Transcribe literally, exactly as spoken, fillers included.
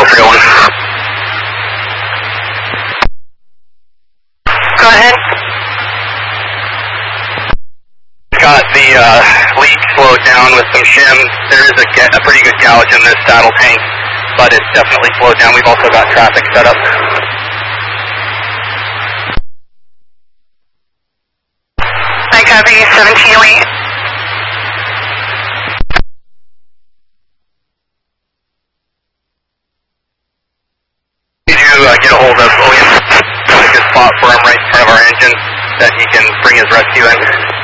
three oh one. Go ahead. Got the uh, leak slowed down with some shims. There is a, a pretty good gouge in this saddle tank, but it's definitely slowed down. We've also got traffic set up. I copy, seventeen oh eight. Did you uh, get a hold of William? Got a good spot for him right in front of our engine that he can bring his rescue in.